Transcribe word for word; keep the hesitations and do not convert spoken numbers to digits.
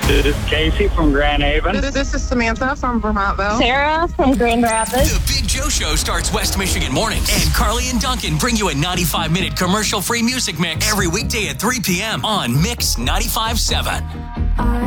This is Casey from Grand Haven. This, this is Samantha from Vermontville. Sarah from Grand Rapids. The Big Joe Show starts West Michigan mornings. And Carly and Duncan bring you a ninety-five minute commercial-free music mix every weekday at three p.m. on Mix ninety-five point seven.